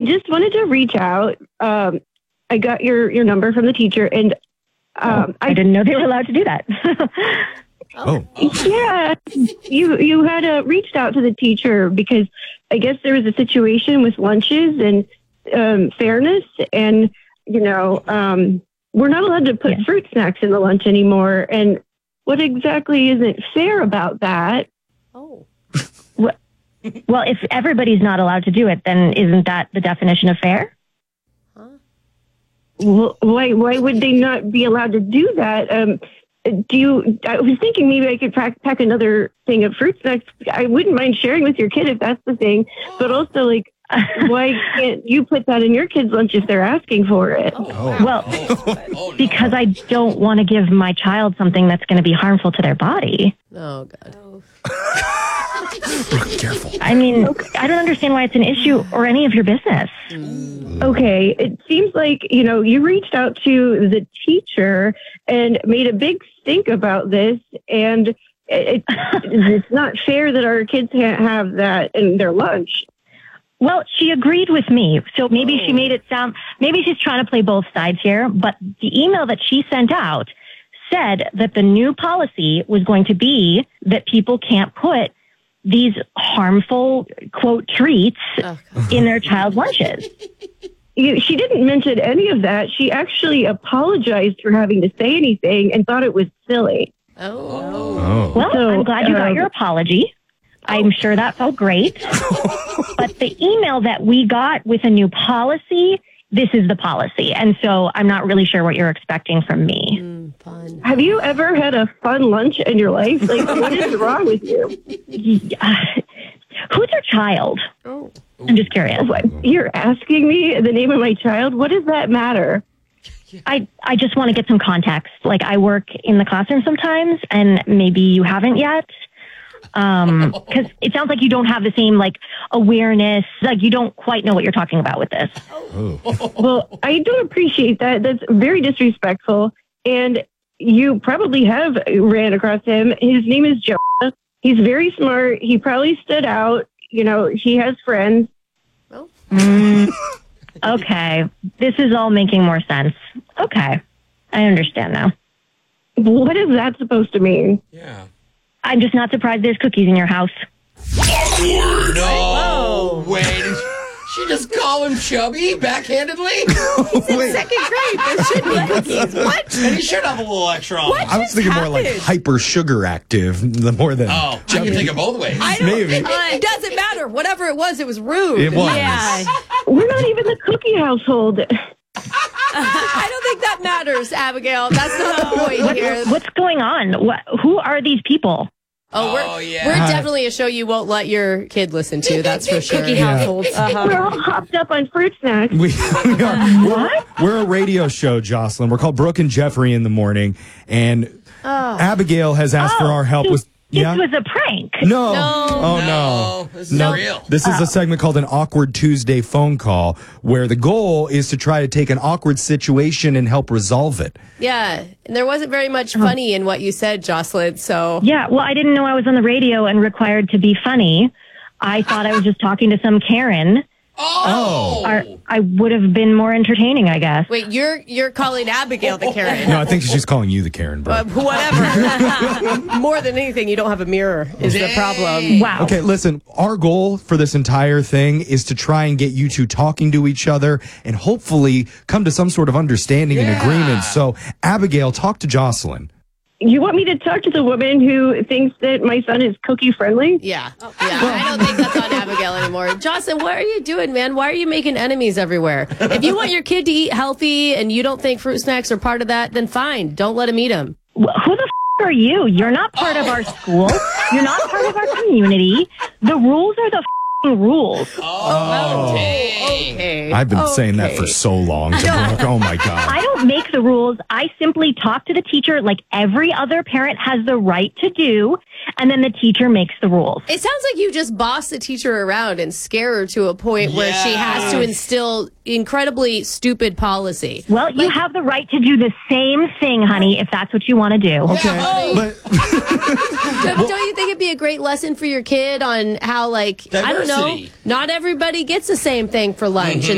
just wanted to reach out. I got your number from the teacher, and I didn't know they were allowed to do that. Yeah, you had reached out to the teacher because I guess there was a situation with lunches and fairness, and we're not allowed to put fruit snacks in the lunch anymore. And what exactly isn't fair about that? Oh. Well, if everybody's not allowed to do it, then isn't that the definition of fair? Well, why would they not be allowed to do that? I was thinking maybe I could pack another thing of fruit snacks. I wouldn't mind sharing with your kid if that's the thing. But also, like, why can't you put that in your kid's lunch if they're asking for it? Because I don't want to give my child something that's going to be harmful to their body. Oh, God. Careful. I mean, I don't understand why it's an issue or any of your business. Okay, it seems like, you reached out to the teacher and made a big stink about this, and it's not fair that our kids can't have that in their lunch. Well, she agreed with me, so maybe she made it sound, maybe she's trying to play both sides here, but the email that she sent out said that the new policy was going to be that people can't put these harmful, quote, treats in their child's lunches. She didn't mention any of that. She actually apologized for having to say anything and thought it was silly. Well, so, I'm glad you got your apology. I'm sure that felt great. But the email that we got with a new policy, this is the policy. And so I'm not really sure what you're expecting from me. Fun. Have you ever had a fun lunch in your life? Like, what is wrong with you? Who's your child? Oh. I'm just curious. What? You're asking me the name of my child? What does that matter? I just want to get some context. Like, I work in the classroom sometimes, and maybe you haven't yet. Because it sounds like you don't have the same, like, awareness. Like, you don't quite know what you're talking about with this. Well, I don't appreciate that. That's very disrespectful. And you probably have ran across him. His name is Jonah. He's very smart. He probably stood out. He has friends. Okay. This is all making more sense. Okay. I understand now. What is that supposed to mean? Yeah. I'm just not surprised there's cookies in your house. Awkward. No way. She just call him chubby backhandedly? He's in second grade. There should be cookies. What? And he should have a little extra on. I was thinking more like hyper sugar active, the more than. Oh, I can think of both ways. Maybe. It doesn't matter. Whatever it was rude. It was. Yeah. We're not even the cookie household. I don't think that matters, Abigail. That's not the point here. What's going on? Who are these people? We're definitely a show you won't let your kid listen to. That's for sure. Cookie households. We're all hopped up on fruit snacks. We are. What? We're a radio show, Jocelyn. We're called Brooke and Jeffrey in the Morning, and Abigail has asked for our help with. This was a prank. No. No. This is real. This is a segment called an Awkward Tuesday phone call, where the goal is to try to take an awkward situation and help resolve it. Yeah. And there wasn't very much funny in what you said, Jocelyn, so. Yeah, well, I didn't know I was on the radio and required to be funny. I thought I was just talking to some Karen. I would have been more entertaining, I guess. Wait, you're calling Abigail the Karen. No, I think she's calling you the Karen, bro. Whatever. More than anything, you don't have a mirror is the problem. Wow. Okay, listen, our goal for this entire thing is to try and get you two talking to each other and hopefully come to some sort of understanding and agreement. So, Abigail, talk to Jocelyn. You want me to talk to the woman who thinks that my son is cookie friendly? Yeah. I don't think that's on Abigail anymore. Jocelyn, what are you doing, man? Why are you making enemies everywhere? If you want your kid to eat healthy and you don't think fruit snacks are part of that, then fine. Don't let him eat them. Who the are you? You're not part of our school. You're not part of our community. The rules are the rules. Okay. I've been saying that for so long. Oh, my God. I don't make the rules. I simply talk to the teacher like every other parent has the right to do, and then the teacher makes the rules. It sounds like you just boss the teacher around and scare her to a point where she has to instill incredibly stupid policy. Well, you have the right to do the same thing, honey, if that's what you want to do. Okay. But Don't you think it'd be a great lesson for your kid on how, like, I don't know, not everybody gets the same thing for lunch.